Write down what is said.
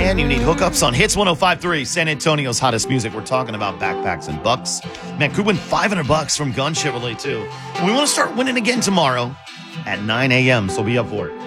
and you need hookups on Hits 105.3, San Antonio's hottest music. We're talking about backpacks and bucks. Man, could win $500 from Gun Chevrolet, too. And we want to start winning again tomorrow at 9 a.m., so be up for it.